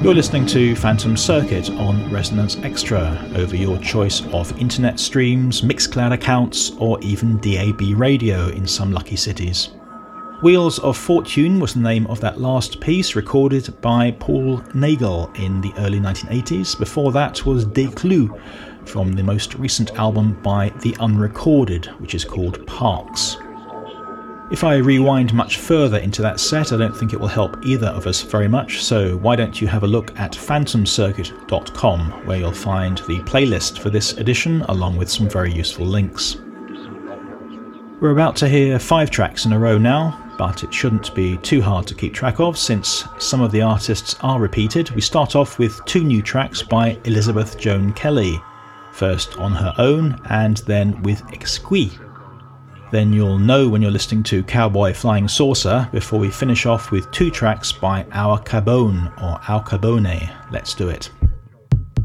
You're listening to Phantom Circuit on Resonance Extra over your choice of internet streams, Mixcloud accounts, or even DAB radio in some lucky cities. Wheels of Fortune was the name of that last piece, recorded by Paul Nagel in the early 1980s. Before that was Des Clous from the most recent album by The Unrecorded, which is called Parks. If I rewind much further into that set, I don't think it will help either of us very much, so why don't you have a look at phantomcircuit.com, where you'll find the playlist for this edition along with some very useful links. We're about to hear 5 tracks in a row now, but it shouldn't be too hard to keep track of since some of the artists are repeated. We start off with 2 new tracks by Elizabeth Joan Kelly, first on her own and then with Exquis. Then you'll know when you're listening to Cowboy Flying Saucer before we finish off with 2 tracks by Our Cabone or Our Cabone. Let's do it.